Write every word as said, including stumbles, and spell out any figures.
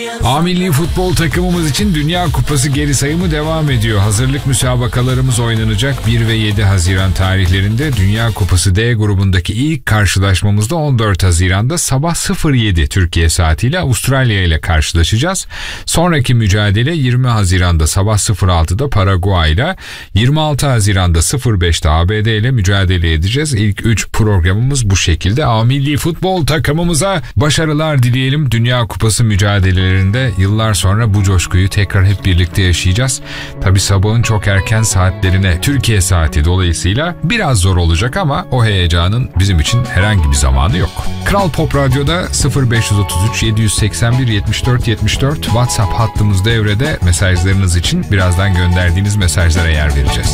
A milli futbol takımımız için Dünya Kupası geri sayımı devam ediyor. Hazırlık müsabakalarımız oynanacak bir ve yedi Haziran tarihlerinde. Dünya Kupası D grubundaki ilk karşılaşmamızda on dört Haziran'da sabah sıfır yedi Türkiye saatiyle Avustralya ile karşılaşacağız. Sonraki mücadele yirmi Haziran'da sabah sıfır altıda Paraguay ile, yirmi altı Haziran'da sıfır beşte A B D ile mücadele edeceğiz. İlk üç programımız bu şekilde. A milli futbol takımımıza başarılar dileyelim. Dünya Kupası mücadelelerinde yıllar sonra bu coşkuyu tekrar hep birlikte yaşayacağız. Tabi sabahın çok erken saatlerine Türkiye saati dolayısıyla biraz zor olacak ama o heyecanın bizim için herhangi bir zamanı yok. Kral Pop Radyo'da sıfır beş otuz üç yedi seksen bir yetmiş dört yetmiş dört WhatsApp hattımız devrede. Mesajlarınız için birazdan gönderdiğiniz mesajlara yer vereceğiz.